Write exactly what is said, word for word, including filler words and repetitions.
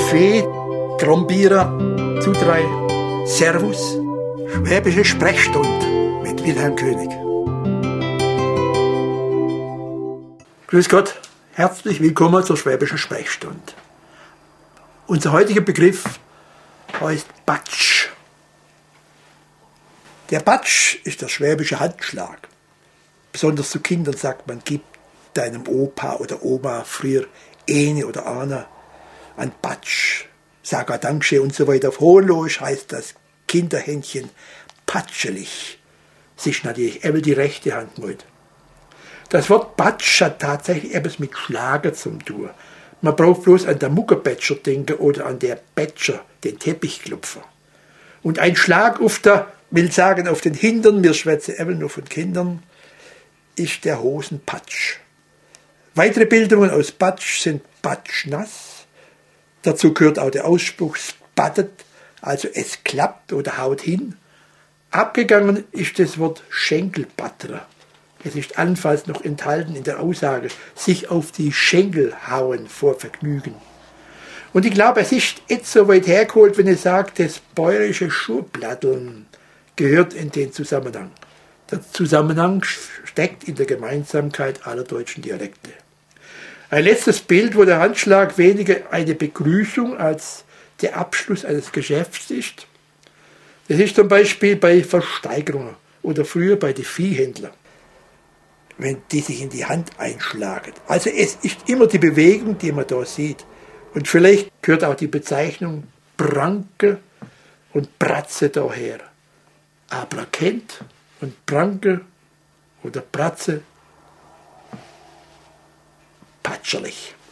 Fee, Trombierer, zu drei, Servus, Schwäbische Sprechstunde mit Wilhelm König. Grüß Gott, herzlich willkommen zur Schwäbischen Sprechstunde. Unser heutiger Begriff heißt Batsch. Der Batsch ist der schwäbische Handschlag. Besonders zu Kindern sagt man, gib deinem Opa oder Oma früher eine oder einer ein Batsch. Sag ein Dankeschön und so weiter. Auf Hohenloisch heißt das Kinderhändchen patschelig. Sich natürlich eben die rechte Hand mit. Das Wort Batsch hat tatsächlich etwas mit Schlager zum tun. Man braucht bloß an der Muckerbätscher denken oder an der Bätscher, den Teppichklopfer. Und ein Schlag auf der, will sagen auf den Hintern, wir schwätzen eben nur von Kindern, ist der Hosenpatsch. Weitere Bildungen aus Batsch sind batschnass. Dazu gehört auch der Ausspruch spattet, also es klappt oder haut hin. Abgegangen ist das Wort Schenkelbatterer. Es ist allenfalls noch enthalten in der Aussage, sich auf die Schenkel hauen vor Vergnügen. Und ich glaube, es ist jetzt so weit hergeholt, wenn ich sage, das bäuerische Schurplatteln gehört in den Zusammenhang. Der Zusammenhang steckt in der Gemeinsamkeit aller deutschen Dialekte. Ein letztes Bild, wo der Handschlag weniger eine Begrüßung als der Abschluss eines Geschäfts ist. Das ist zum Beispiel bei Versteigerungen oder früher bei den Viehhändlern, wenn die sich in die Hand einschlagen. Also es ist immer die Bewegung, die man da sieht. Und vielleicht gehört auch die Bezeichnung Pranke und Bratze daher. Aber kennt und Pranke oder Bratze patscherlich.